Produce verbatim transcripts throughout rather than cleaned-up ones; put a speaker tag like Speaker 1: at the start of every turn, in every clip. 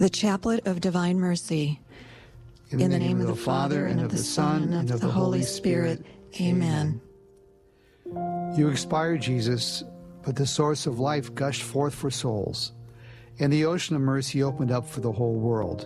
Speaker 1: The Chaplet of Divine Mercy. In the, In the name, name of the Father, and of the Son, and of the Holy Spirit. Amen.
Speaker 2: You expired, Jesus, but the source of life gushed forth for souls, and the ocean of mercy opened up for the whole world.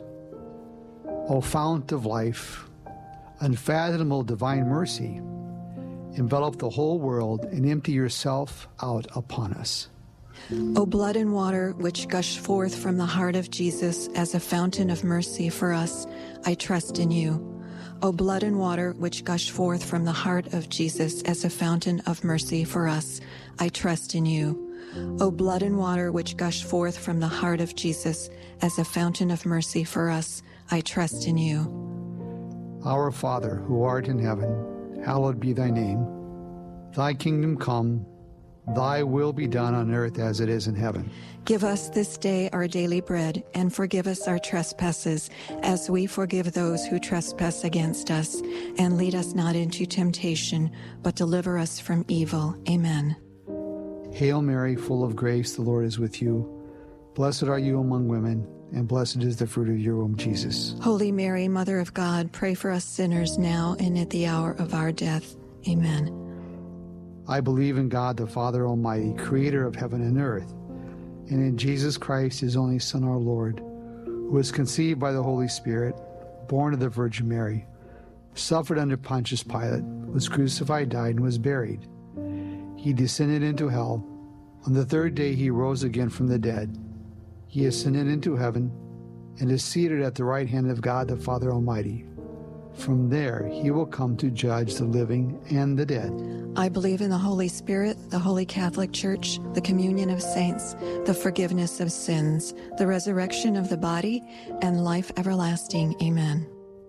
Speaker 2: O fount of life, unfathomable divine mercy, envelop the whole world and empty yourself out upon us.
Speaker 1: O blood and water which gush forth from the heart of Jesus as a fountain of mercy for us, I trust in you. O blood and water which gush forth from the heart of Jesus as a fountain of mercy for us, I trust in you. O blood and water which gush forth from the heart of Jesus as a fountain of mercy for us, I trust in you.
Speaker 2: Our Father, who art in heaven, hallowed be thy name. Thy kingdom come, thy will be done on earth as it is in heaven.
Speaker 1: Give us this day our daily bread, and forgive us our trespasses, as we forgive those who trespass against us. And lead us not into temptation, but deliver us from evil. Amen.
Speaker 2: Hail Mary, full of grace, the Lord is with you. Blessed are you among women, and blessed is the fruit of your womb, Jesus.
Speaker 1: Holy Mary, Mother of God, pray for us sinners now and at the hour of our death. Amen.
Speaker 2: I believe in God, the Father Almighty, creator of heaven and earth, and in Jesus Christ, his only Son, our Lord, who was conceived by the Holy Spirit, born of the Virgin Mary, suffered under Pontius Pilate, was crucified, died, and was buried. He descended into hell. On the third day he rose again from the dead. He ascended into heaven and is seated at the right hand of God, the Father Almighty. From there he will come to judge the living and the dead.
Speaker 1: I believe in the Holy Spirit, the Holy Catholic Church, the communion of saints, the forgiveness of sins, the resurrection of the body, and life everlasting. Amen.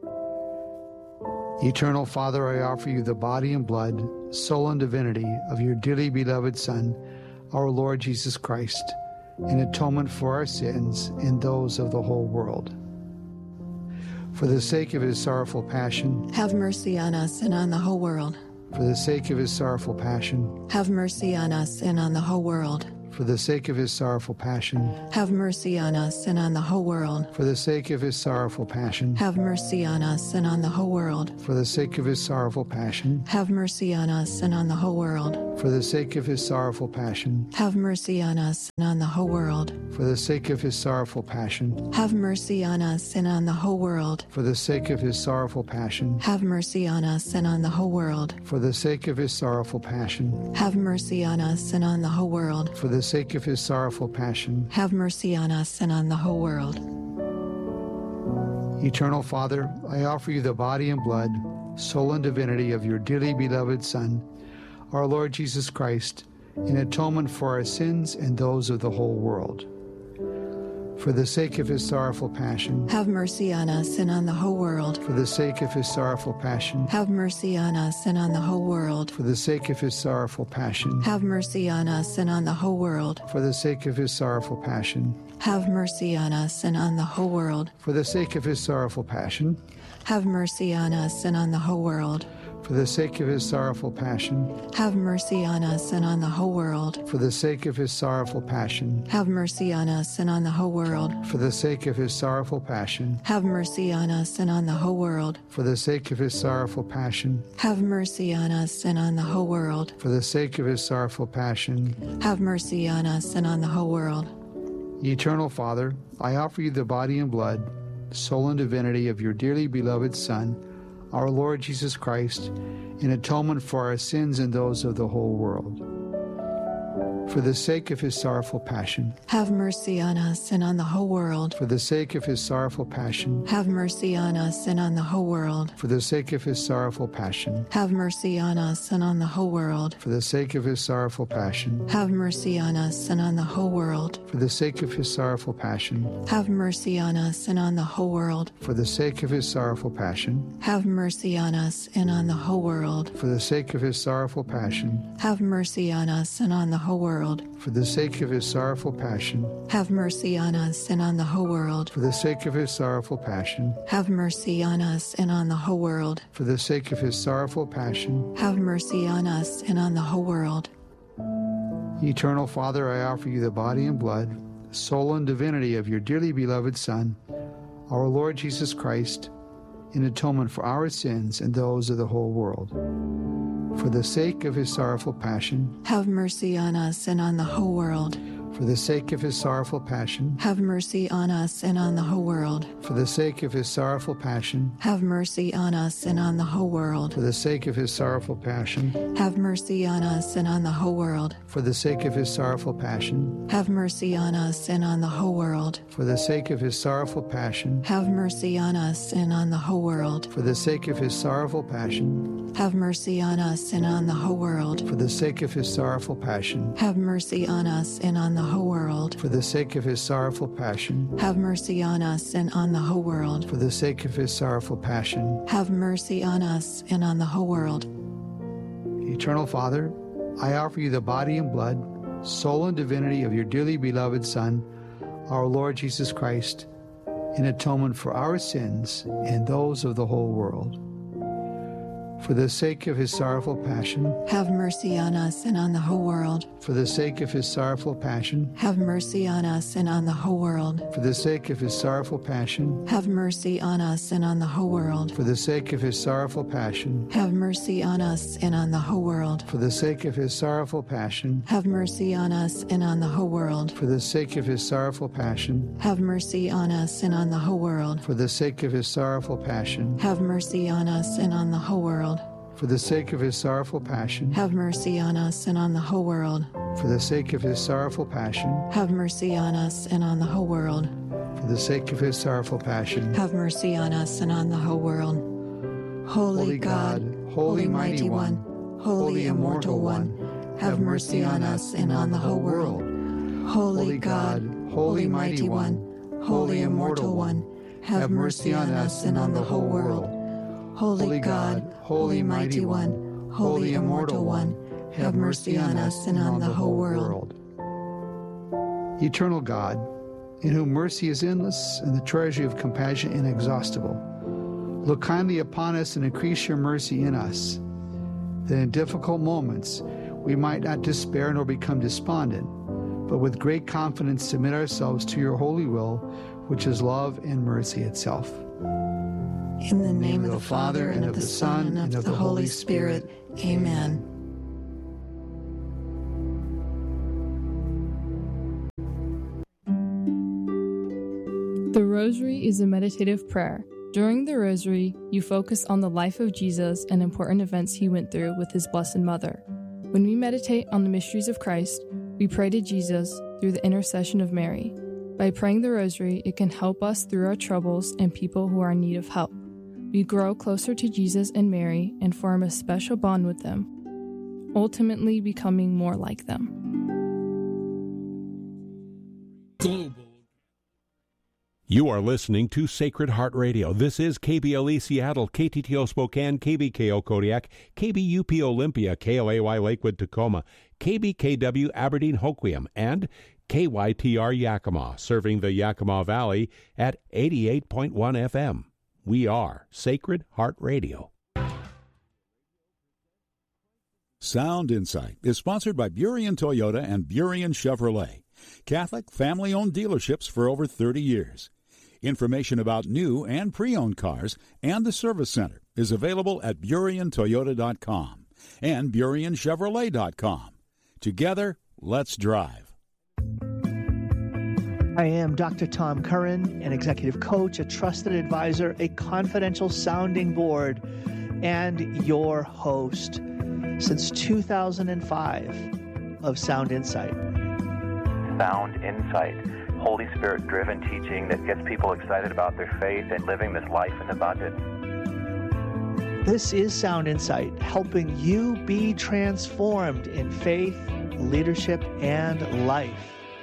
Speaker 2: Eternal Father, I offer you the body and blood, soul and divinity of your dearly beloved Son, our Lord Jesus Christ, in atonement for our sins and those of the whole world. For the sake of his sorrowful passion,
Speaker 1: have mercy on us and on the whole world.
Speaker 2: For the sake of his sorrowful passion,
Speaker 1: have mercy on us and on the whole world.
Speaker 2: For the sake of his sorrowful passion,
Speaker 1: have mercy on us and on the whole world.
Speaker 2: For the sake of his sorrowful passion,
Speaker 1: have mercy on us and on the whole world.
Speaker 2: For the sake of his sorrowful passion,
Speaker 1: have mercy on us and on the whole world.
Speaker 2: For the sake of his sorrowful passion,
Speaker 1: have mercy on us and on the whole world.
Speaker 2: For the sake of his sorrowful passion,
Speaker 1: have mercy on us and on the whole world.
Speaker 2: For the sake of his sorrowful passion,
Speaker 1: have mercy on us and on the whole world.
Speaker 2: For the sake of his sorrowful passion,
Speaker 1: have mercy on us and on the whole world.
Speaker 2: For the sake of his sorrowful passion,
Speaker 1: have mercy on us and on the whole world.
Speaker 2: Eternal Father, I offer you the body and blood, soul and divinity of your dearly beloved Son, our Lord Jesus Christ, in atonement for our sins and those of the whole world. For the sake of his sorrowful passion,
Speaker 1: have mercy on us and on the whole world.
Speaker 2: For the sake of his sorrowful passion,
Speaker 1: have mercy on us and on the whole world.
Speaker 2: For the sake of his sorrowful passion,
Speaker 1: have mercy on us and on the whole world.
Speaker 2: For the sake of his sorrowful passion,
Speaker 1: have mercy on us and on the whole world.
Speaker 2: For the sake of his sorrowful passion,
Speaker 1: have mercy on us and on the whole world.
Speaker 2: For the sake of his sorrowful passion,
Speaker 1: have mercy on us and on the whole world.
Speaker 2: For the sake of his sorrowful passion,
Speaker 1: have mercy on us and on the whole world.
Speaker 2: For the sake of his sorrowful passion,
Speaker 1: have mercy on us and on the whole world.
Speaker 2: For the sake of his sorrowful passion,
Speaker 1: have mercy on us and on the whole world.
Speaker 2: For the sake of his sorrowful passion,
Speaker 1: have mercy on us and on the whole world.
Speaker 2: Eternal Father, I offer you the body and blood, soul and divinity of your dearly beloved Son, our Lord Jesus Christ, in atonement for our sins and those of the whole world. For the sake of his sorrowful passion,
Speaker 1: have mercy on us and on the whole world.
Speaker 2: For the sake of his sorrowful passion,
Speaker 1: have mercy on us and on the whole world.
Speaker 2: For the sake of his sorrowful passion,
Speaker 1: have mercy on us and on the whole world.
Speaker 2: For the sake of his sorrowful passion,
Speaker 1: have mercy on us and on the whole world.
Speaker 2: For the sake of his sorrowful passion,
Speaker 1: have mercy on us and on the whole world.
Speaker 2: For the sake of his sorrowful passion,
Speaker 1: have mercy on us and on the whole world.
Speaker 2: For the sake of his sorrowful passion,
Speaker 1: have mercy on us and on the whole world.
Speaker 2: For the sake of his sorrowful passion,
Speaker 1: have mercy on us and on the whole world.
Speaker 2: For the sake of his sorrowful passion,
Speaker 1: have mercy on us and on the whole world.
Speaker 2: For the sake of his sorrowful passion,
Speaker 1: have mercy on us and on the whole world.
Speaker 2: Eternal Father, I offer you the body and blood, soul, and divinity of your dearly beloved Son, our Lord Jesus Christ, in atonement for our sins and those of the whole world. For the sake of his sorrowful passion,
Speaker 1: have mercy on us and on the whole world.
Speaker 2: For the sake of his sorrowful passion,
Speaker 1: have mercy on us and on the whole world.
Speaker 2: For the sake of his sorrowful passion,
Speaker 1: have mercy on us and on the whole world.
Speaker 2: For the sake of his sorrowful passion,
Speaker 1: have mercy on us and on the whole world.
Speaker 2: For the sake of his sorrowful passion,
Speaker 1: have mercy on us and on the whole world.
Speaker 2: For the sake of his sorrowful passion,
Speaker 1: have mercy on us and on the whole world.
Speaker 2: For the sake of his sorrowful passion,
Speaker 1: have mercy on us and on the whole world.
Speaker 2: For the sake of his sorrowful passion,
Speaker 1: have mercy on us and on the whole world.
Speaker 2: For the sake of his sorrowful passion,
Speaker 1: have mercy on us and on the whole world.
Speaker 2: For the sake of his sorrowful passion,
Speaker 1: have mercy on us and on the whole world.
Speaker 2: Eternal Father, I offer you the body and blood, soul and divinity of your dearly beloved Son, our Lord Jesus Christ, in atonement for our sins and those of the whole world. For the sake of his sorrowful passion,
Speaker 1: have mercy on us and on the whole world.
Speaker 2: For the sake of his sorrowful passion,
Speaker 1: have mercy on us and on the whole world.
Speaker 2: For the sake of his sorrowful passion,
Speaker 1: have mercy on us and on the whole world.
Speaker 2: For the sake of his sorrowful passion,
Speaker 1: have mercy on us and on the whole world.
Speaker 2: For the sake of his sorrowful passion,
Speaker 1: have mercy on us and on the whole world.
Speaker 2: For the sake of his sorrowful passion,
Speaker 1: have mercy on us and on the whole world.
Speaker 2: For the sake of his sorrowful passion,
Speaker 1: have mercy on us and on the whole world.
Speaker 2: For the sake of his sorrowful passion,
Speaker 1: have mercy on us and on the whole world.
Speaker 2: For the sake of his sorrowful passion,
Speaker 1: have mercy on us and on the whole world.
Speaker 2: For the sake of his sorrowful passion,
Speaker 1: have mercy on us and on the whole world. Holy, Holy God, God, Holy Mighty One, Holy Immortal One, have mercy on us and on the whole world. Holy God, Holy Mighty One, Holy Immortal One, have mercy on us and on the whole world. Holy God, Holy Mighty One, Holy Immortal One, have mercy on us and on the whole world.
Speaker 2: Eternal God, in whom mercy is endless and the treasury of compassion inexhaustible, look kindly upon us and increase your mercy in us, that in difficult moments we might not despair nor become despondent, but with great confidence submit ourselves to your holy will, which is love and mercy itself.
Speaker 1: In the name of the Father, and of the Son, and of the Holy Spirit. Amen.
Speaker 3: The Rosary is a meditative prayer. During the Rosary, you focus on the life of Jesus and important events he went through with his Blessed Mother. When we meditate on the mysteries of Christ, we pray to Jesus through the intercession of Mary. By praying the Rosary, it can help us through our troubles and people who are in need of help. We grow closer to Jesus and Mary and form a special bond with them, ultimately becoming more like them.
Speaker 4: Global. You are listening to Sacred Heart Radio. This is K B L E Seattle, K T T O Spokane, K B K O Kodiak, K B U P Olympia, K L A Y Lakewood Tacoma, K B K W Aberdeen Hoquiam, and K Y T R Yakima, serving the Yakima Valley at eighty-eight point one F M. We are Sacred Heart Radio.
Speaker 5: Sound Insight is sponsored by Burien Toyota and Burien Chevrolet, Catholic family-owned dealerships for over thirty years. Information about new and pre-owned cars and the service center is available at burien toyota dot com and burien chevrolet dot com. Together, let's drive.
Speaker 6: I am Doctor Tom Curran, an executive coach, a trusted advisor, a confidential sounding board, and your host since two thousand five of Sound Insight.
Speaker 7: Sound Insight, Holy Spirit-driven teaching that gets people excited about their faith and living this life in abundance.
Speaker 6: This is Sound Insight, helping you be transformed in faith, leadership, and life.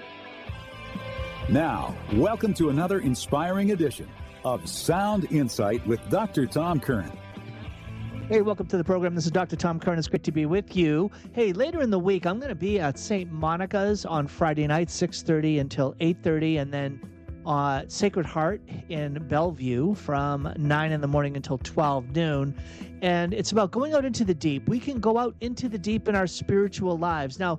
Speaker 5: Now, welcome to another inspiring edition of Sound Insight with Doctor Tom Curran.
Speaker 6: Hey, welcome to the program. This is Doctor Tom Curran. It's great to be with you. Hey, later in the week, I'm going to be at Saint Monica's on Friday night, six thirty until eight thirty, and then uh, Sacred Heart in Bellevue from nine in the morning until twelve noon. And it's about going out into the deep. We can go out into the deep in our spiritual lives. Now,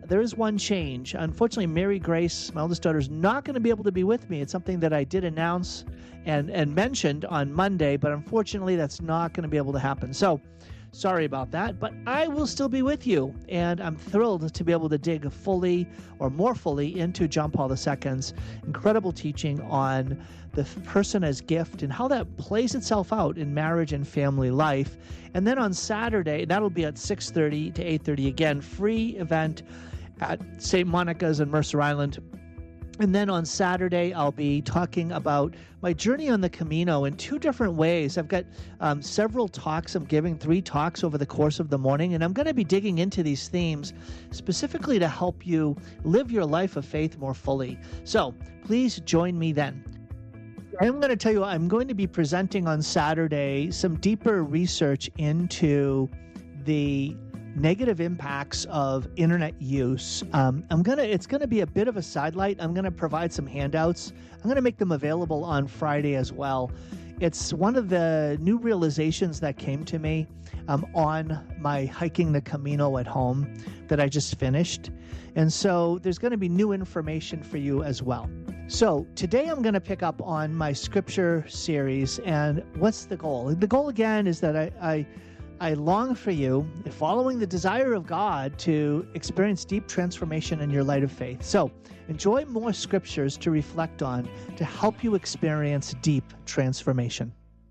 Speaker 6: there is one change. Unfortunately, Mary Grace, my oldest daughter, is not going to be able to be with me. It's something that I did announce and, and mentioned on Monday, but unfortunately, that's not going to be able to happen. So, sorry about that, but I will still be with you, and I'm thrilled to be able to dig fully or more fully into John Paul the Second's incredible teaching on the person as gift and how that plays itself out in marriage and family life. And then on Saturday, that'll be at six thirty to eight thirty, again, free event at Saint Monica's in Mercer Island. And then on Saturday, I'll be talking about my journey on the Camino in two different ways. I've got um, several talks. I'm giving three talks over the course of the morning, and I'm going to be digging into these themes specifically to help you live your life of faith more fully. So please join me then. I'm going to tell you, I'm going to be presenting on Saturday some deeper research into the negative impacts of internet use. Um, I'm gonna. It's gonna be a bit of a sidelight. I'm gonna provide some handouts. I'm gonna make them available on Friday as well. It's one of the new realizations that came to me um, on my hiking the Camino at home that I just finished, and so there's going to be new information for you as well. So today I'm going to pick up on my scripture series, and what's the goal? The goal again is that I. I I long for you, following the desire of God, to experience deep transformation in your light of faith. So enjoy more scriptures to reflect on to help you experience deep transformation.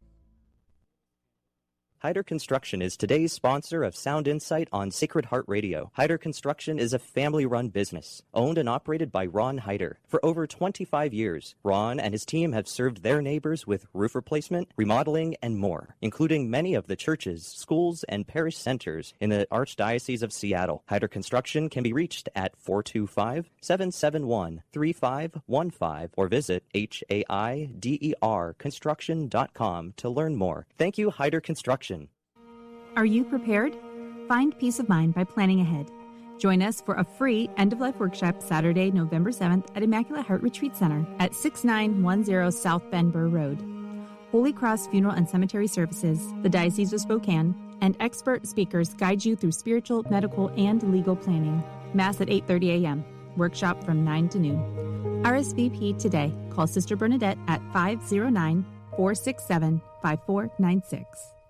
Speaker 8: Hyder Construction is today's sponsor of Sound Insight on Sacred Heart Radio. Hyder Construction is a family-run business, owned and operated by Ron Hyder. For over twenty-five years, Ron and his team have served their neighbors with roof replacement, remodeling, and more, including many of the churches, schools, and parish centers in the Archdiocese of Seattle. Hyder Construction can be reached at four two five, seven seven one, three five one five or visit H A I D E R construction dot com to learn more. Thank you, Hyder Construction.
Speaker 9: Are you prepared? Find peace of mind by planning ahead. Join us for a free end-of-life workshop Saturday, November seventh at Immaculate Heart Retreat Center at six nine one zero South Bend Burr Road. Holy Cross Funeral and Cemetery Services, the Diocese of Spokane, and expert speakers guide you through spiritual, medical, and legal planning. Mass at eight thirty a.m. Workshop from nine to noon. R S V P today. Call Sister Bernadette at five oh nine, four six seven, five four nine six.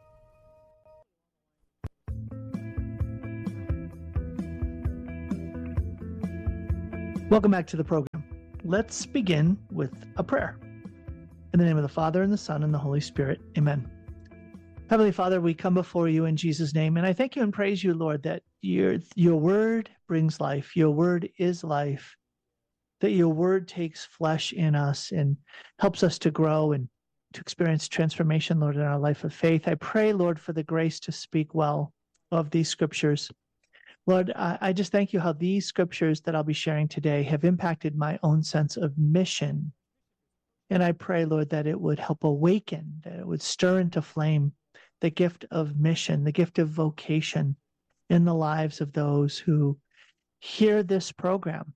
Speaker 6: Welcome back to the program. Let's begin with a prayer. In the name of the Father, and the Son, and the Holy Spirit. Amen. Heavenly Father, we come before you in Jesus' name, and I thank you and praise you, Lord, that your, your word brings life. Your word is life, that your word takes flesh in us and helps us to grow and to experience transformation, Lord, in our life of faith. I pray, Lord, for the grace to speak well of these scriptures. Lord, I, I just thank you how these scriptures that I'll be sharing today have impacted my own sense of mission. And I pray, Lord, that it would help awaken, that it would stir into flame the gift of mission, the gift of vocation in the lives of those who hear this program.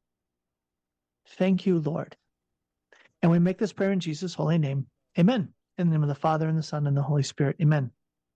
Speaker 6: Thank you, Lord. And we make this prayer in Jesus' holy name. Amen. In the name of the Father, and the Son, and the Holy Spirit. Amen.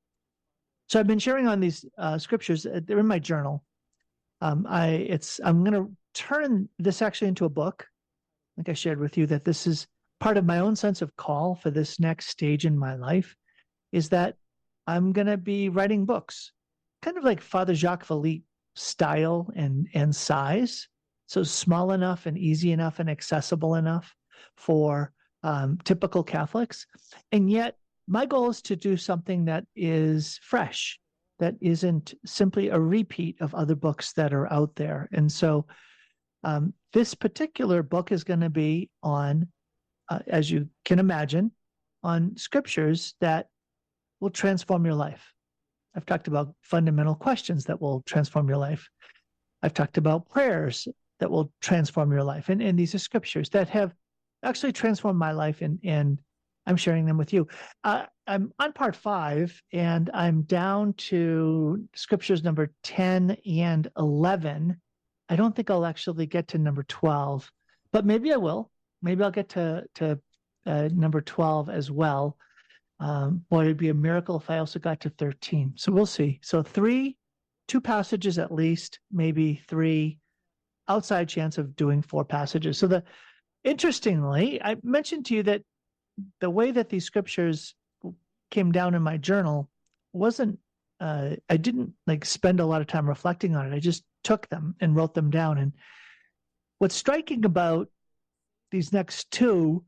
Speaker 6: So I've been sharing on these uh, scriptures. They're in my journal. Um, I it's I'm going to turn this actually into a book. I think I shared with you that this is part of my own sense of call for this next stage in my life, is that I'm going to be writing books, kind of like Father Jacques Vallée style and, and size. So small enough and easy enough and accessible enough for um, typical Catholics. And yet my goal is to do something that is fresh, that isn't simply a repeat of other books that are out there. And so um, this particular book is going to be on, uh, as you can imagine, on scriptures that will transform your life. I've talked about fundamental questions that will transform your life. I've talked about prayers that will transform your life. And, and these are scriptures that have actually transformed my life, and, and I'm sharing them with you. Uh, I'm on part five, and I'm down to scriptures number ten and eleven. I don't think I'll actually get to number twelve, but maybe I will. Maybe I'll get to, to uh, number twelve as well. Um, boy, it'd be a miracle if I also got to thirteen. So we'll see. So three, two passages at least, maybe three, outside chance of doing four passages. So the interestingly, I mentioned to you that the way that these scriptures came down in my journal wasn't, uh, I didn't like spend a lot of time reflecting on it. I just took them and wrote them down. And what's striking about these next two,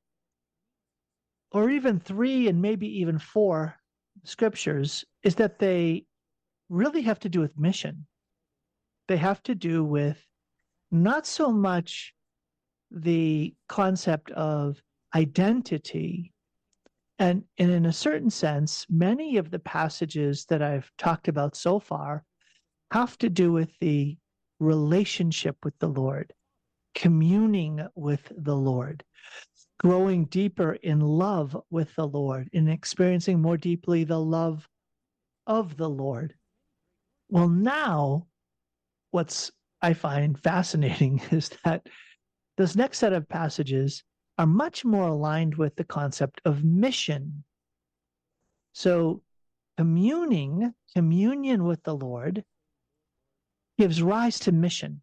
Speaker 6: or even three and maybe even four scriptures, is that they really have to do with mission. They have to do with not so much the concept of identity. And, and in a certain sense, many of the passages that I've talked about so far have to do with the relationship with the Lord, communing with the Lord, growing deeper in love with the Lord, in experiencing more deeply the love of the Lord. Well, now, what's I find fascinating is that this next set of passages are much more aligned with the concept of mission. So communing, communion with the Lord gives rise to mission.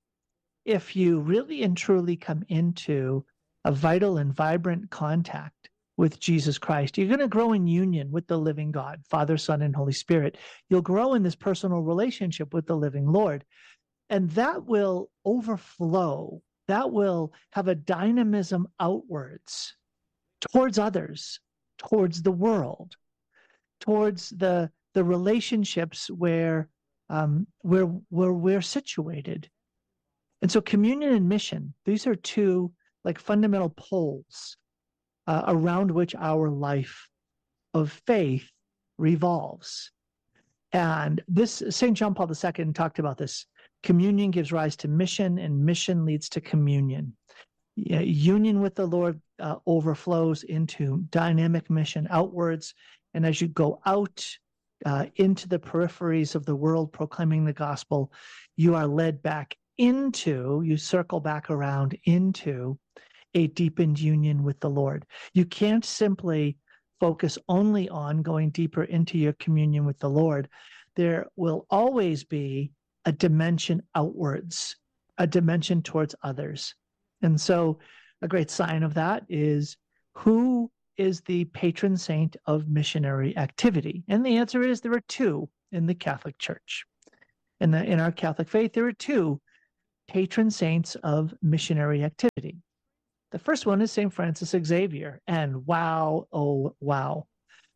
Speaker 6: If you really and truly come into a vital and vibrant contact with Jesus Christ, you're going to grow in union with the living God, Father, Son, and Holy Spirit. You'll grow in this personal relationship with the living Lord. And that will overflow. That will have a dynamism outwards towards others, towards the world, towards the, the relationships where, um, where, where we're situated. And so communion and mission, these are two like fundamental poles uh, around which our life of faith revolves. And this, Saint John Paul the Second talked about this. Communion gives rise to mission, and mission leads to communion. Yeah, union with the Lord uh, overflows into dynamic mission outwards. And as you go out uh, into the peripheries of the world proclaiming the gospel, you are led back into, you circle back around into a deepened union with the Lord. You can't simply focus only on going deeper into your communion with the Lord. There will always be a dimension outwards, a dimension towards others. And so a great sign of that is, who is the patron saint of missionary activity? And the answer is there are two in the Catholic Church. In, the, in our Catholic faith, there are two patron saints of missionary activity. The first one is Saint Francis Xavier. And wow, oh, wow.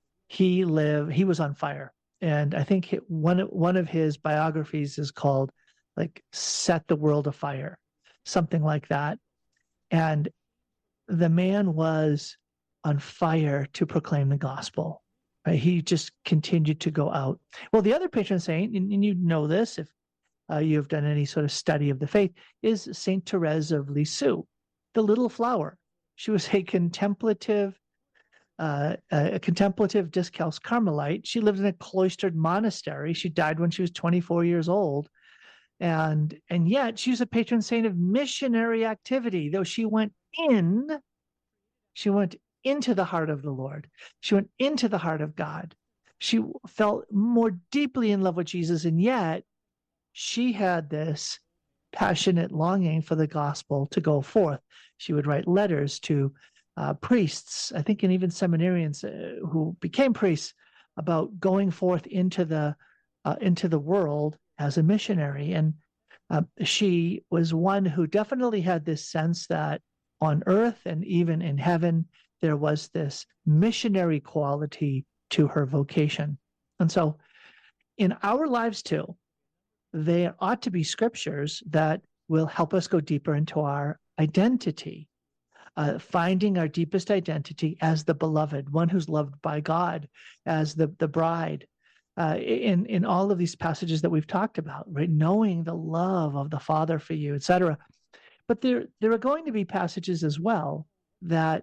Speaker 6: He lived, he was on fire. And I think one, one of his biographies is called, like, Set the World Afire, something like that. And the man was on fire to proclaim the gospel. Right? He just continued to go out. Well, the other patron saint, and, and you know this if uh, you've done any sort of study of the faith, is Saint Therese of Lisieux, the little flower. She was a contemplative Uh, a contemplative Discalced Carmelite. She lived in a cloistered monastery. She died when she was twenty-four years old. And, and yet she's a patron saint of missionary activity. Though she went in, she went into the heart of the Lord. She went into the heart of God. She felt more deeply in love with Jesus. And yet she had this passionate longing for the gospel to go forth. She would write letters to Uh, priests, I think, and even seminarians uh, who became priests, about going forth into the uh, into the world as a missionary. And uh, she was one who definitely had this sense that on earth and even in heaven, there was this missionary quality to her vocation. And so in our lives too, there ought to be scriptures that will help us go deeper into our identity. Uh, finding our deepest identity as the beloved, one who's loved by God, as the, the bride, uh, in, in all of these passages that we've talked about, right? Knowing the love of the Father for you, et cetera. But there, there are going to be passages as well that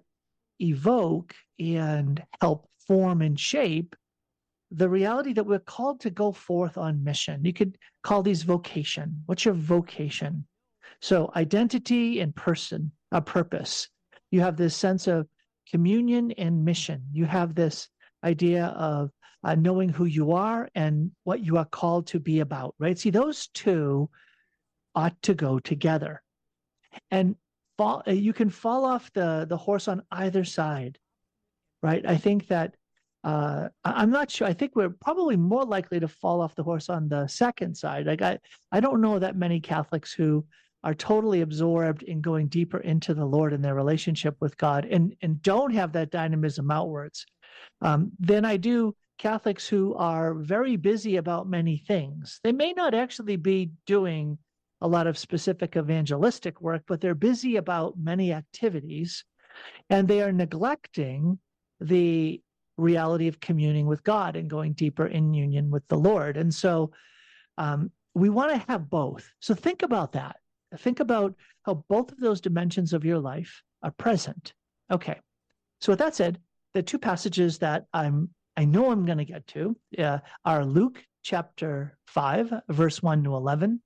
Speaker 6: evoke and help form and shape the reality that we're called to go forth on mission. You could call these vocation. What's your vocation? So identity and person, a purpose. You have this sense of communion and mission. You have this idea of uh, knowing who you are and what you are called to be about, right? See, those two ought to go together. And fall, you can fall off the, the horse on either side, right? I think that, uh, I'm not sure. I think we're probably more likely to fall off the horse on the second side. Like I, I don't know that many Catholics who are totally absorbed in going deeper into the Lord and their relationship with God and, and don't have that dynamism outwards. Um, then I do Catholics who are very busy about many things. They may not actually be doing a lot of specific evangelistic work, but they're busy about many activities, and they are neglecting the reality of communing with God and going deeper in union with the Lord. And so um, we want to have both. So think about that. Think about how both of those dimensions of your life are present. Okay. So with that said, the two passages that I'm I know I'm going to get to uh, are Luke chapter five, verse one to eleven,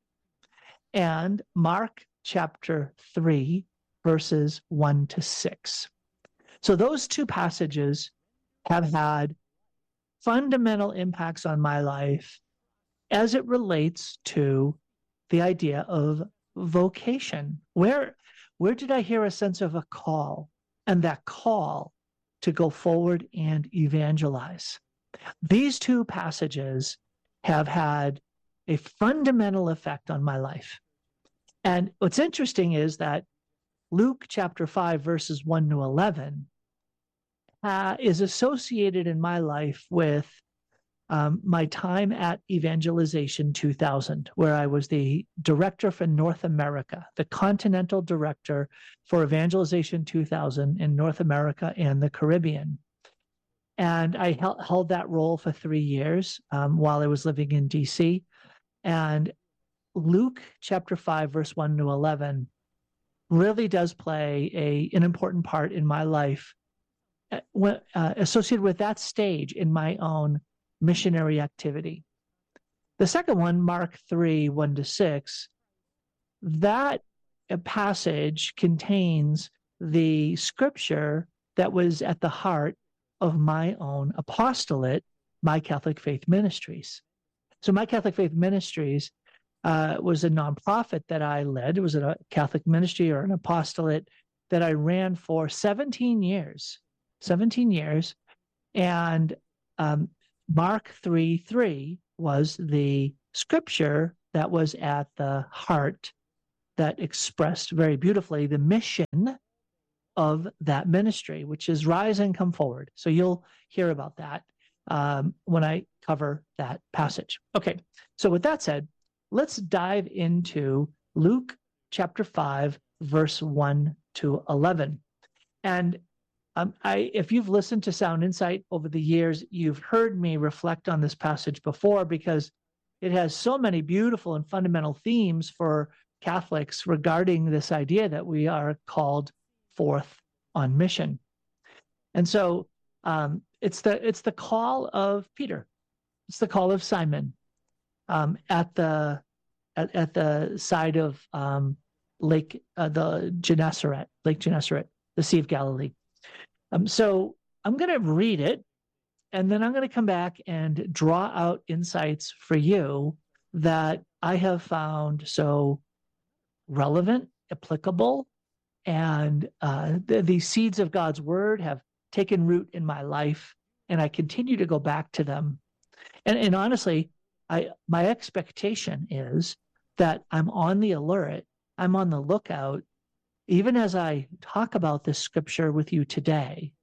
Speaker 6: and Mark chapter three, verses one to six. So those two passages have had fundamental impacts on my life as it relates to the idea of vocation. Where, where did I hear a sense of a call, and that call to go forward and evangelize? These two passages have had a fundamental effect on my life. And what's interesting is that Luke chapter five, verses one to eleven, uh, is associated in my life with um, my time at Evangelization two thousand, where I was the director for North America, the continental director for Evangelization two thousand in North America and the Caribbean. And I held, held that role for three years um, while I was living in D C. And Luke chapter five, verse one to eleven really does play a, an important part in my life, uh, when, uh, associated with that stage in my own missionary activity. The second one, Mark three, one to six, that passage contains the scripture that was at the heart of my own apostolate, My Catholic Faith Ministries. So My Catholic Faith Ministries uh, was a nonprofit that I led. It was a Catholic ministry or an apostolate that I ran for seventeen years, seventeen years. And um, Mark three three was the scripture that was at the heart that expressed very beautifully the mission of that ministry, which is rise and come forward. So you'll hear about that um, when I cover that passage. Okay, so with that said, let's dive into Luke chapter five, verse one to eleven. And Um, I, if you've listened to Sound Insight over the years, you've heard me reflect on this passage before because it has so many beautiful and fundamental themes for Catholics regarding this idea that we are called forth on mission. And so um, it's the it's the call of Peter, it's the call of Simon um, at the at, at the side of um, Lake uh, the Gennesaret, Lake Gennesaret, the Sea of Galilee. Um, so I'm going to read it, and then I'm going to come back and draw out insights for you that I have found so relevant, applicable, and uh, the, the seeds of God's word have taken root in my life, and I continue to go back to them. And, and honestly, I my expectation is that I'm on the alert, I'm on the lookout, even as I talk about this scripture with you today,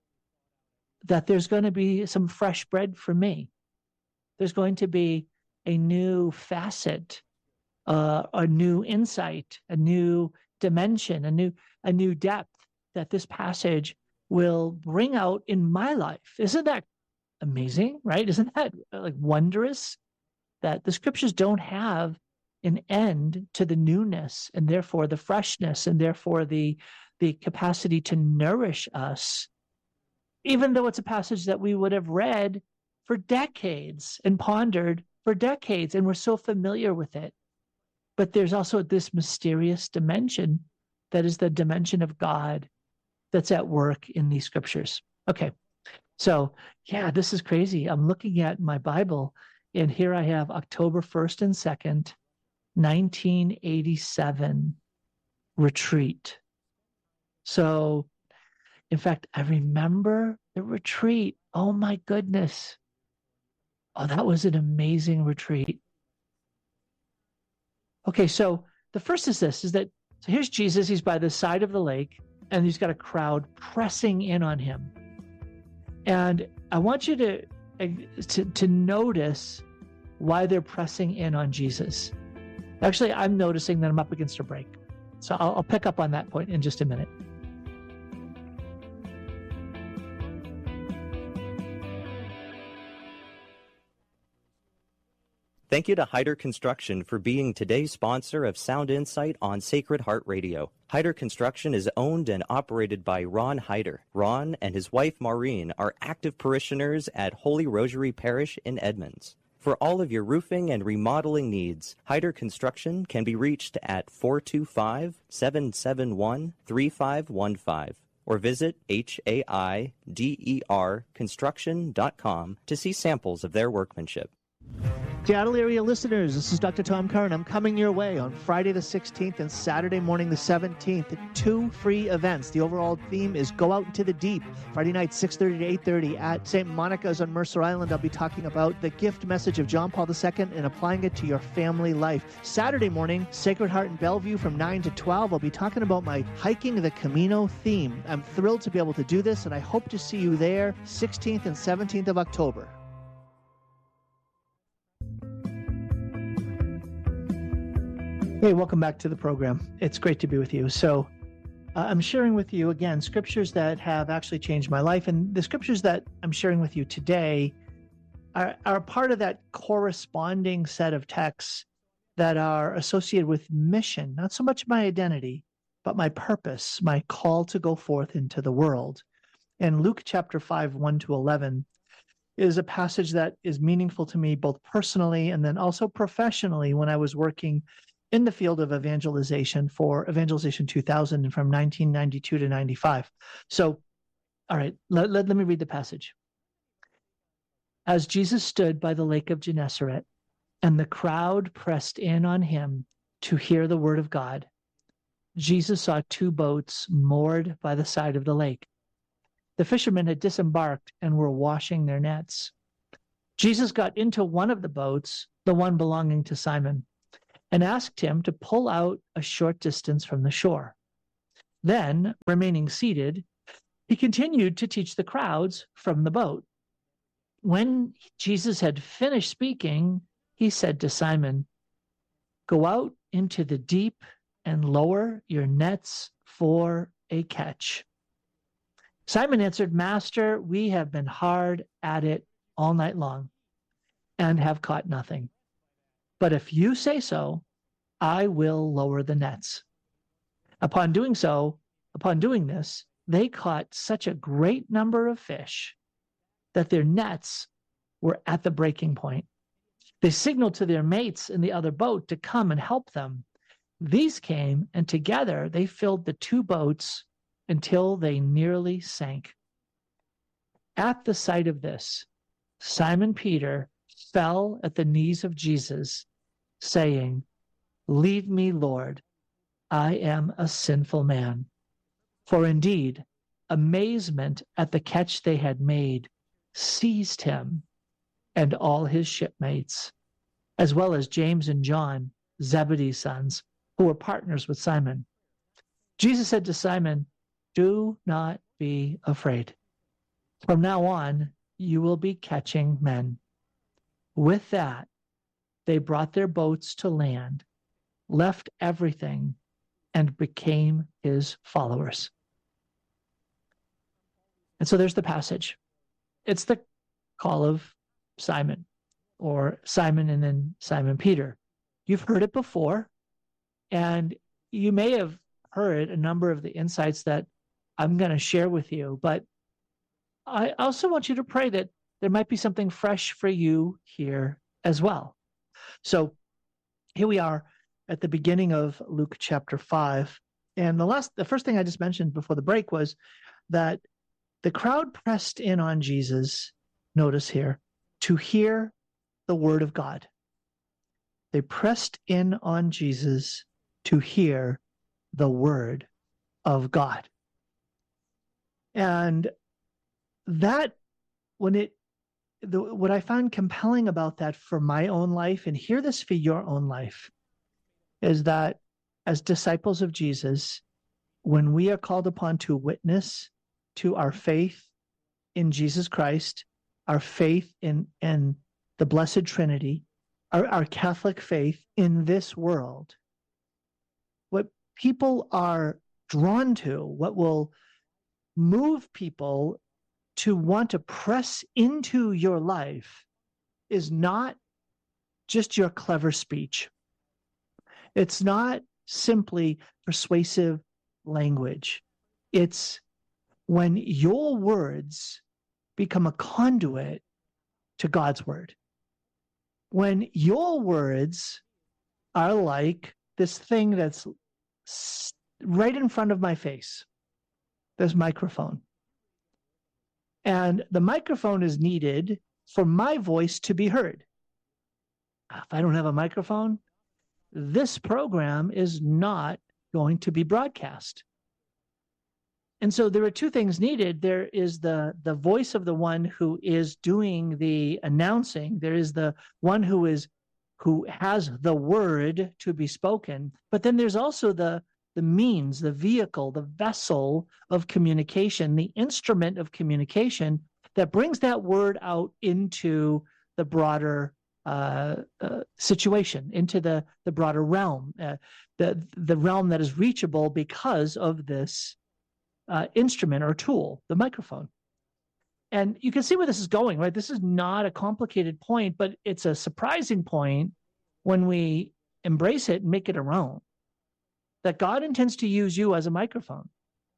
Speaker 6: that there's going to be some fresh bread for me. There's going to be a new facet, uh, a new insight, a new dimension, a new a new depth that this passage will bring out in my life. Isn't that amazing, right? Isn't that like wondrous that the scriptures don't have an end to the newness and therefore the freshness and therefore the the capacity to nourish us, even though it's a passage that we would have read for decades and pondered for decades, and we're so familiar with it. But there's also this mysterious dimension that is the dimension of God that's at work in these scriptures. Okay, so yeah, this is crazy. I'm looking at my Bible, and here I have October first and second, nineteen eighty-seven retreat. So, in fact, I remember the retreat. Oh my goodness. Oh, that was an amazing retreat. Okay, so the first is this, is that, so here's Jesus, he's by the side of the lake, and he's got a crowd pressing in on him. And I want you to, to, to notice why they're pressing in on Jesus. Actually, I'm noticing that I'm up against a break. So I'll, I'll pick up on that point in just a minute.
Speaker 8: Thank you to Hyder Construction for being today's sponsor of Sound Insight on Sacred Heart Radio. Hyder Construction is owned and operated by Ron Hyder. Ron and his wife Maureen are active parishioners at Holy Rosary Parish in Edmonds. For all of your roofing and remodeling needs, Hyder Construction can be reached at four two five, seven seven one, three five one five or visit H A I D E R construction dot com to see samples of their workmanship.
Speaker 6: Seattle area listeners, this is Doctor Tom Curran. I'm coming your way on Friday the sixteenth and Saturday morning the seventeenth. Two free events. The overall theme is Go Out into the Deep. Friday night, six thirty to eight thirty at Saint Monica's on Mercer Island. I'll be talking about the gift message of John Paul the Second and applying it to your family life. Saturday morning, Sacred Heart in Bellevue from nine to twelve. I'll be talking about my Hiking the Camino theme. I'm thrilled to be able to do this, and I hope to see you there sixteenth and seventeenth of October. Hey, welcome back to the program. It's great to be with you. So uh, I'm sharing with you, again, scriptures that have actually changed my life. And the scriptures that I'm sharing with you today are, are part of that corresponding set of texts that are associated with mission, not so much my identity, but my purpose, my call to go forth into the world. And Luke chapter five, one to eleven is a passage that is meaningful to me both personally and then also professionally when I was working in the field of evangelization for Evangelization two thousand and from nineteen ninety-two to ninety-five. So, all right, let, let, let me read the passage. As Jesus stood by the lake of Gennesaret, and the crowd pressed in on him to hear the word of God, Jesus saw two boats moored by the side of the lake. The fishermen had disembarked and were washing their nets. Jesus got into one of the boats, the one belonging to Simon, and asked him to pull out a short distance from the shore. Then, remaining seated, he continued to teach the crowds from the boat. When Jesus had finished speaking, he said to Simon, "Go out into the deep and lower your nets for a catch." Simon answered, "Master, we have been hard at it all night long and have caught nothing. But if you say so, I will lower the nets." Upon doing so, upon doing this, they caught such a great number of fish that their nets were at the breaking point. They signaled to their mates in the other boat to come and help them. These came, and together they filled the two boats until they nearly sank. At the sight of this, Simon Peter fell at the knees of Jesus, saying, "Leave me, Lord, I am a sinful man." For indeed, amazement at the catch they had made seized him and all his shipmates, as well as James and John, Zebedee's sons, who were partners with Simon. Jesus said to Simon, "Do not be afraid. From now on, you will be catching men." With that, they brought their boats to land, left everything, and became his followers. And so there's the passage. It's the call of Simon, or Simon and then Simon Peter. You've heard it before, and you may have heard a number of the insights that I'm going to share with you, but I also want you to pray that there might be something fresh for you here as well. So here we are at the beginning of Luke chapter five. And the last, the first thing I just mentioned before the break was that the crowd pressed in on Jesus, notice here, to hear the word of God. They pressed in on Jesus to hear the word of God. And that, when it, the, what I found compelling about that for my own life, and hear this for your own life, is that as disciples of Jesus, when we are called upon to witness to our faith in Jesus Christ, our faith in, in the Blessed Trinity, our, our Catholic faith in this world, what people are drawn to, what will move people to want to press into your life, is not just your clever speech. It's not simply persuasive language. It's when your words become a conduit to God's word. When your words are like this thing that's right in front of my face, this microphone. And the microphone is needed for my voice to be heard. If I don't have a microphone, this program is not going to be broadcast. And so there are two things needed. There is the, the voice of the one who is doing the announcing. There is the one who is who has the word to be spoken. But then there's also the, the means, the vehicle, the vessel of communication, the instrument of communication that brings that word out into the broader uh, uh, situation, into the, the broader realm, uh, the, the realm that is reachable because of this Uh, instrument or tool, the microphone. And you can see where this is going, right? This is not a complicated point, but it's a surprising point when we embrace it and make it our own. That God intends to use you as a microphone.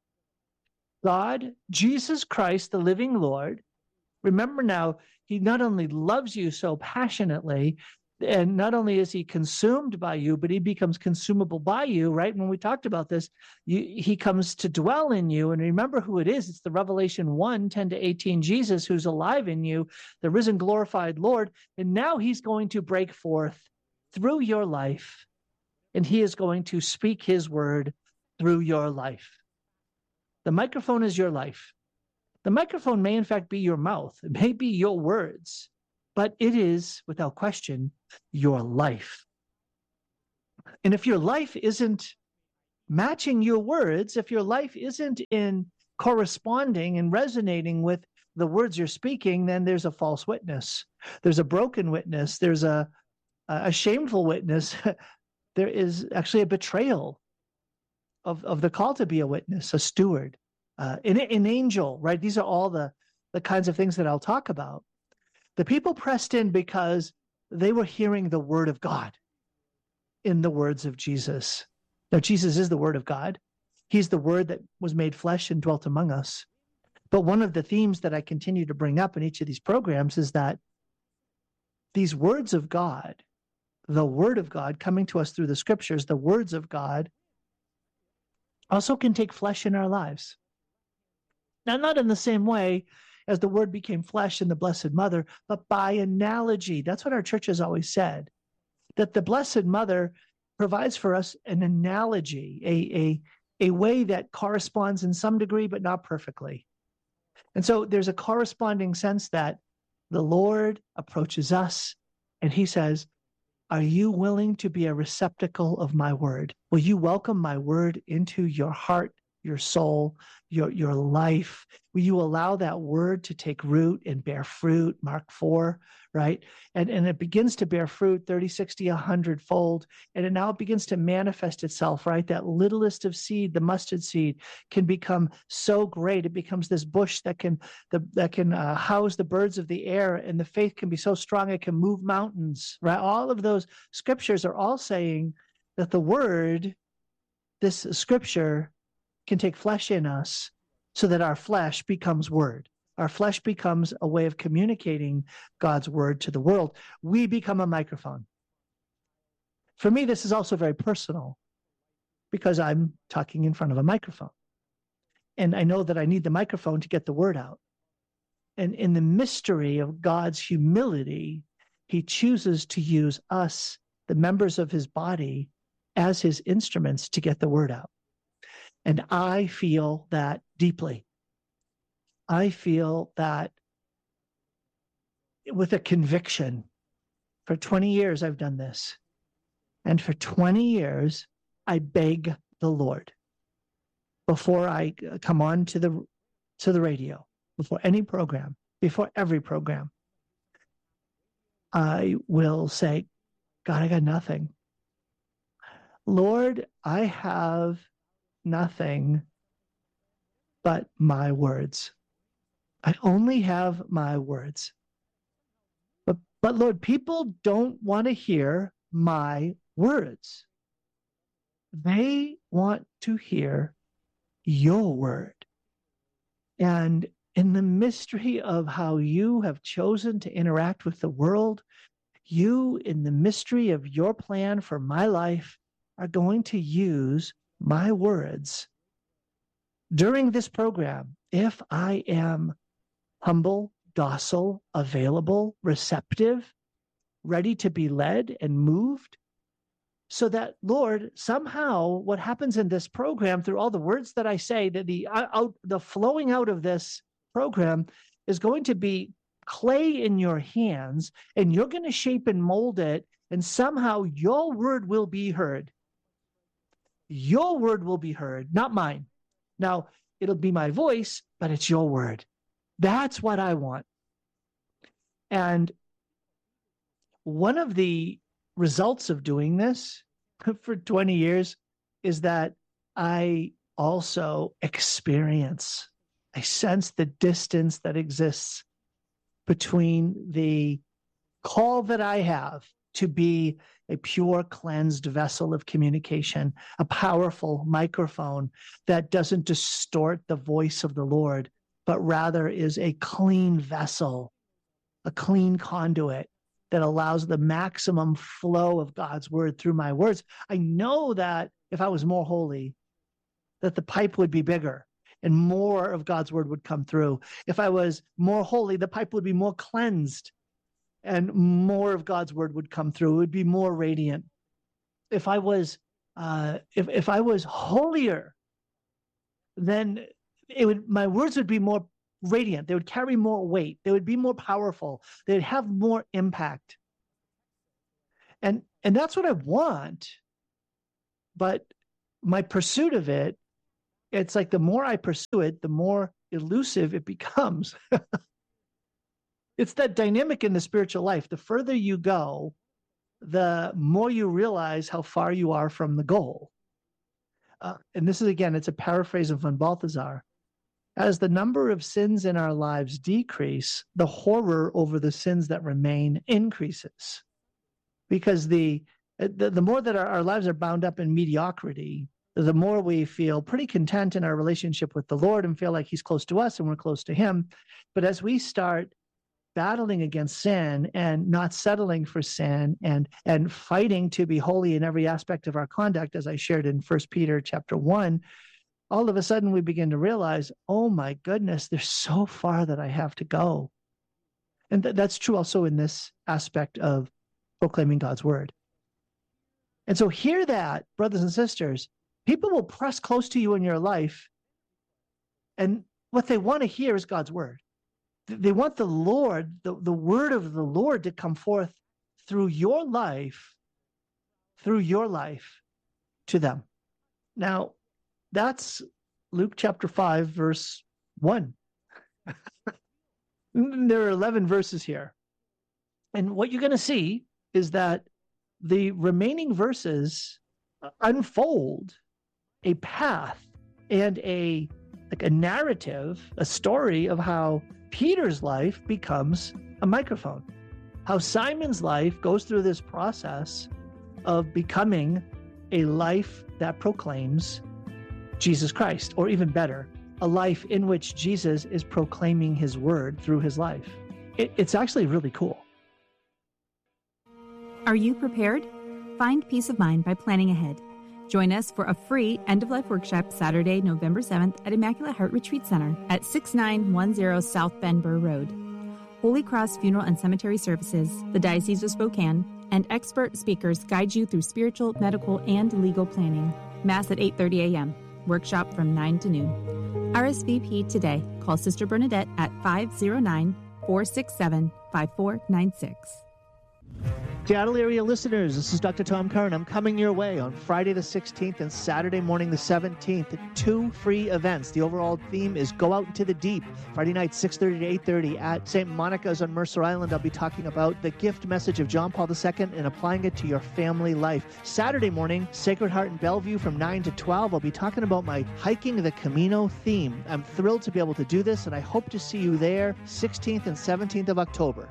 Speaker 6: God, Jesus Christ, the living Lord, remember now, he not only loves you so passionately, and not only is he consumed by you, but he becomes consumable by you, right? When we talked about this, you, he comes to dwell in you. And remember who it is. It's the Revelation one, ten to eighteen Jesus who's alive in you, the risen, glorified Lord. And now he's going to break forth through your life, and he is going to speak his word through your life. The microphone is your life. The microphone may in fact be your mouth. It may be your words, but it is, without question, your life. And if your life isn't matching your words, if your life isn't in corresponding and resonating with the words you're speaking, then there's a false witness. There's a broken witness. There's a, a shameful witness. There is actually a betrayal of, of the call to be a witness, a steward, uh, an, an angel, right? These are all the, the kinds of things that I'll talk about. The people pressed in because they were hearing the word of God in the words of Jesus. Now, Jesus is the word of God. He's the word that was made flesh and dwelt among us. But one of the themes that I continue to bring up in each of these programs is that these words of God, the word of God coming to us through the scriptures, the words of God, also can take flesh in our lives. Now, not in the same way as the word became flesh in the Blessed Mother, but by analogy. That's what our church has always said, that the Blessed Mother provides for us an analogy, a, a, a way that corresponds in some degree, but not perfectly. And so there's a corresponding sense that the Lord approaches us and he says, are you willing to be a receptacle of my word? Will you welcome my word into your heart, your soul, your, your life? Will you allow that word to take root and bear fruit? Mark four, right? And, and it begins to bear fruit thirty, sixty, a hundred fold. And it now begins to manifest itself, right? That littlest of seed, the mustard seed, can become so great. It becomes this bush that can, the, that can uh, house the birds of the air, and the faith can be so strong it can move mountains, right? All of those scriptures are all saying that the word, this scripture, can take flesh in us so that our flesh becomes word. Our flesh becomes a way of communicating God's word to the world. We become a microphone. For me, this is also very personal because I'm talking in front of a microphone. And I know that I need the microphone to get the word out. And in the mystery of God's humility, he chooses to use us, the members of his body as his instruments to get the word out. And I feel that deeply. I feel that with a conviction. For twenty years, I've done this. And for twenty years, I beg the Lord before I come on to the, to the radio, before any program, before every program, I will say, God, I got nothing. Lord, I have nothing but my words. I only have my words. But, but Lord, people don't want to hear my words. They want to hear your word. And in the mystery of how you have chosen to interact with the world, you, in the mystery of your plan for my life, are going to use my words during this program if I am humble, docile, available, receptive, ready to be led and moved, so that, Lord, somehow what happens in this program through all the words that I say, that the out, the flowing out of this program is going to be clay in your hands, and you're going to shape and mold it, and somehow your word will be heard. Your word will be heard, not mine. Now, it'll be my voice, but it's your word. That's what I want. And one of the results of doing this for twenty years is that I also experience, I sense the distance that exists between the call that I have to be a pure, cleansed vessel of communication, a powerful microphone that doesn't distort the voice of the Lord, but rather is a clean vessel, a clean conduit that allows the maximum flow of God's word through my words. I know that if I was more holy, that the pipe would be bigger and more of God's word would come through. If I was more holy, the pipe would be more cleansed and more of God's word would come through. It would be more radiant. If I was, uh, if if I was holier, then it would, my words would be more radiant. They would carry more weight. They would be more powerful. They'd have more impact. And and that's what I want. But my pursuit of it, it's like the more I pursue it, the more elusive it becomes. It's that dynamic in the spiritual life. The further you go, the more you realize how far you are from the goal. Uh, and this is, again, it's a paraphrase of von Balthasar. As the number of sins in our lives decrease, the horror over the sins that remain increases. Because the the, the more that our, our lives are bound up in mediocrity, the more we feel pretty content in our relationship with the Lord and feel like he's close to us and we're close to him. But as we start battling against sin and not settling for sin and and fighting to be holy in every aspect of our conduct, as I shared in First Peter chapter one, all of a sudden we begin to realize, oh my goodness, there's so far that I have to go. And th- that's true also in this aspect of proclaiming God's word. And so hear that, brothers and sisters. People will press close to you in your life, and what they want to hear is God's word. They want the Lord, the, the word of the Lord to come forth through your life, through your life to them. Now, that's Luke chapter five, verse one. There are eleven verses here. And what you're going to see is that the remaining verses unfold a path and a like a narrative, a story of how Peter's life becomes a microphone, how Simon's life goes through this process of becoming a life that proclaims Jesus Christ, or even better, a life in which Jesus is proclaiming his word through his life. It, it's actually really cool.
Speaker 9: Are you prepared? Find peace of mind by planning ahead. Join us for a free end-of-life workshop Saturday, November seventh at Immaculate Heart Retreat Center at six nine one zero South Bend Burr Road. Holy Cross Funeral and Cemetery Services, the Diocese of Spokane, and expert speakers guide you through spiritual, medical, and legal planning. Mass at eight thirty a.m. Workshop from nine to noon. R S V P today. Call Sister Bernadette at five oh nine, four six seven, five four nine six.
Speaker 6: Seattle area listeners, this is Doctor Tom Curran. I'm coming your way on Friday the sixteenth and Saturday morning the seventeenth. Two free events. The overall theme is Go Out into the Deep. Friday night, six thirty to eight thirty at Saint Monica's on Mercer Island. I'll be talking about the gift message of John Paul the Second and applying it to your family life. Saturday morning, Sacred Heart in Bellevue from nine to twelve. I'll be talking about my Hiking the Camino theme. I'm thrilled to be able to do this, and I hope to see you there sixteenth and seventeenth of October.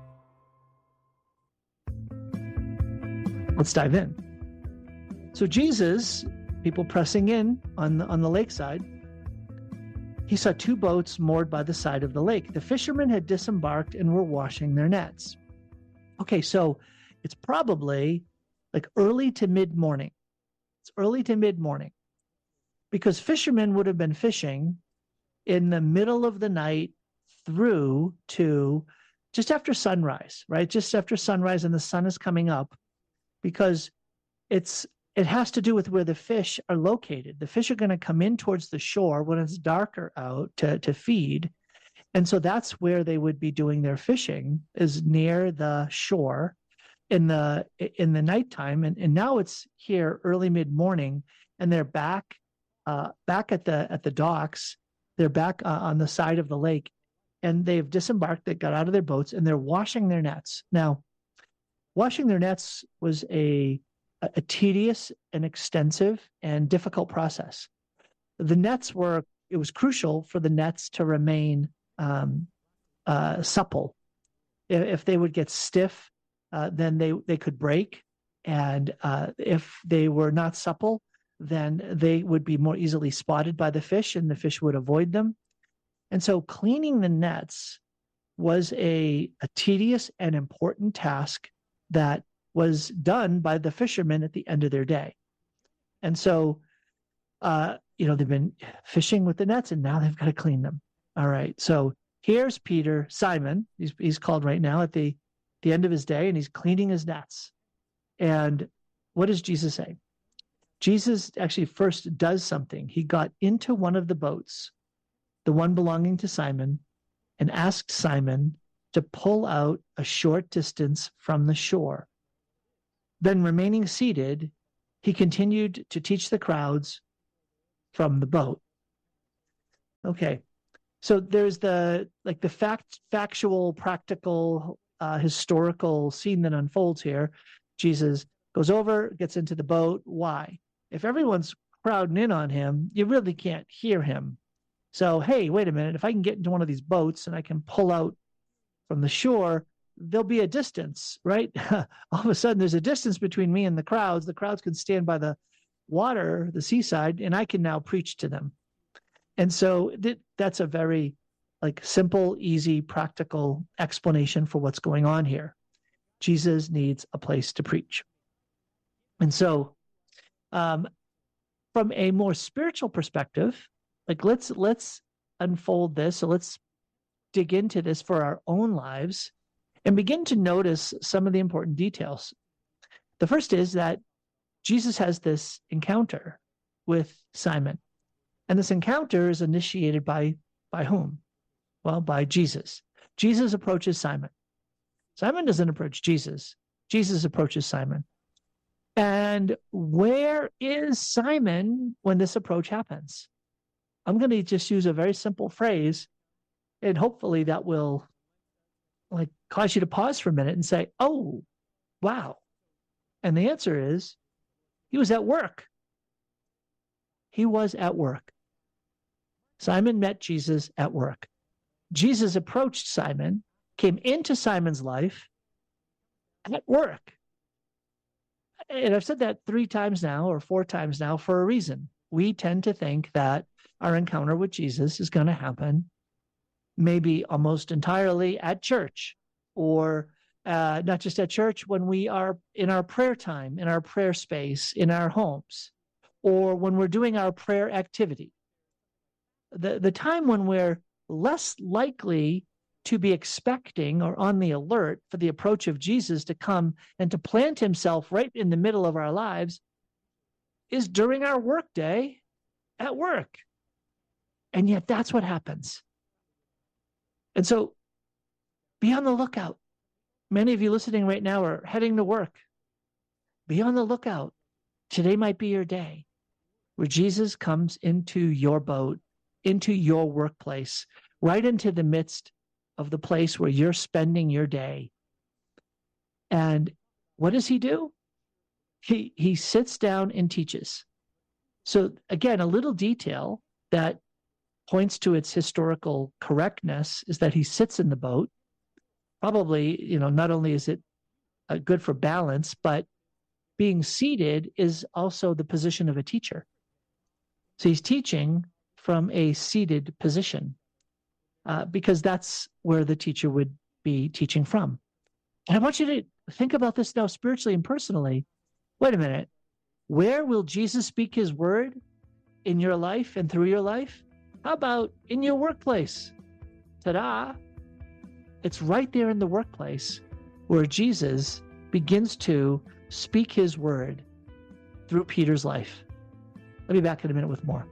Speaker 6: Let's dive in. So Jesus, people pressing in on the, on the lakeside, he saw two boats moored by the side of the lake. The fishermen had disembarked and were washing their nets. Okay, so it's probably like early to mid-morning. It's early to mid-morning because fishermen would have been fishing in the middle of the night through to just after sunrise, right? Just after sunrise and the sun is coming up. Because it's it has to do with where the fish are located. The fish are going to come in towards the shore when it's darker out to, to feed. And so that's where they would be doing their fishing, is near the shore in the in the nighttime. And, and now it's here early mid-morning, and they're back uh, back at the at the docks. They're back uh, on the side of the lake, and they've disembarked. They got out of their boats, and they're washing their nets. Now, washing their nets was a, a tedious and extensive and difficult process. The nets were, it was crucial for the nets to remain um, uh, supple. If, if they would get stiff, uh, then they, they could break. And uh, if they were not supple, then they would be more easily spotted by the fish and the fish would avoid them. And so cleaning the nets was a, a tedious and important task that was done by the fishermen at the end of their day. And so, uh, you know, they've been fishing with the nets and now they've got to clean them. All right. So here's Peter, Simon, he's, he's called right now at the, the end of his day, and he's cleaning his nets. And what does Jesus say? Jesus actually first does something. He got into one of the boats, the one belonging to Simon, and asked Simon to pull out a short distance from the shore. Then, remaining seated, he continued to teach the crowds from the boat. Okay, so there's the like the fact, factual, practical, uh, historical scene that unfolds here. Jesus goes over, gets into the boat. Why? If everyone's crowding in on him, you really can't hear him. So, hey, wait a minute. If I can get into one of these boats and I can pull out from the shore, there'll be a distance, right? All of a sudden, there's a distance between me and the crowds. The crowds can stand by the water, the seaside, and I can now preach to them. And so th- that's a very like simple, easy, practical explanation for what's going on here. Jesus needs a place to preach. And so um, from a more spiritual perspective, like let's let's unfold this. So let's dig into this for our own lives and begin to notice some of the important details. The first is that Jesus has this encounter with Simon. And this encounter is initiated by, by whom? Well, by Jesus. Jesus approaches Simon. Simon doesn't approach Jesus. Jesus approaches Simon. And where is Simon when this approach happens? I'm going to just use a very simple phrase, and hopefully that will like cause you to pause for a minute and say, oh, wow. And the answer is, he was at work. He was at work. Simon met Jesus at work. Jesus approached Simon, came into Simon's life at work. And I've said that three times now or four times now for a reason. We tend to think that our encounter with Jesus is going to happen maybe almost entirely at church, or uh, not just at church, when we are in our prayer time, in our prayer space, in our homes, or when we're doing our prayer activity. The, the time when we're less likely to be expecting or on the alert for the approach of Jesus to come and to plant himself right in the middle of our lives is during our workday at work. And yet that's what happens. And so be on the lookout. Many of you listening right now are heading to work. Be on the lookout. Today might be your day where Jesus comes into your boat, into your workplace, right into the midst of the place where you're spending your day. And what does he do? He, he sits down and teaches. So again, a little detail that points to its historical correctness is that he sits in the boat. Probably, you know, not only is it uh, good for balance, but being seated is also the position of a teacher. So he's teaching from a seated position uh, because that's where the teacher would be teaching from. And I want you to think about this now spiritually and personally. Wait a minute. Where will Jesus speak his word in your life and through your life? How about in your workplace? Ta-da! It's right there in the workplace where Jesus begins to speak his word through Peter's life. I'll be back in a minute with more.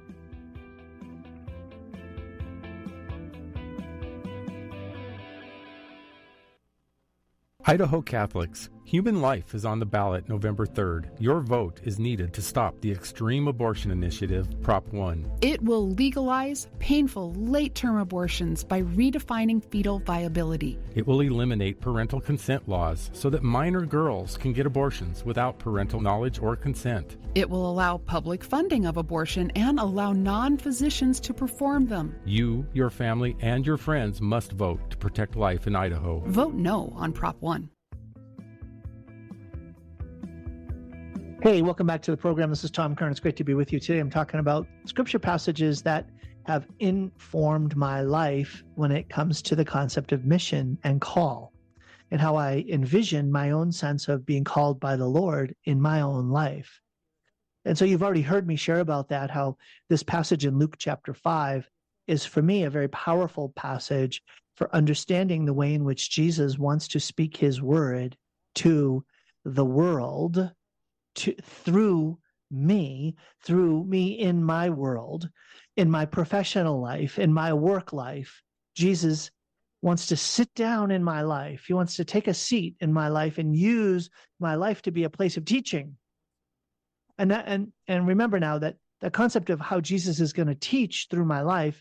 Speaker 10: Idaho Catholics, human life is on the ballot November third. Your vote is needed to stop the Extreme Abortion Initiative, Prop one.
Speaker 11: It will legalize painful late-term abortions by redefining fetal viability.
Speaker 10: It will eliminate parental consent laws so that minor girls can get abortions without parental knowledge or consent.
Speaker 11: It will allow public funding of abortion and allow non-physicians to perform them.
Speaker 10: You, your family, and your friends must vote to protect life in Idaho.
Speaker 11: Vote no on Prop one.
Speaker 6: Hey, welcome back to the program. This is Tom Kern. It's great to be with you today. I'm talking about scripture passages that have informed my life when it comes to the concept of mission and call, and how I envision my own sense of being called by the Lord in my own life. And so you've already heard me share about that, how this passage in Luke chapter five is for me a very powerful passage for understanding the way in which Jesus wants to speak his word to the world, to, through me, through me in my world, in my professional life, in my work life. Jesus wants to sit down in my life. He wants to take a seat in my life and use my life to be a place of teaching. And that, and and remember now that the concept of how Jesus is going to teach through my life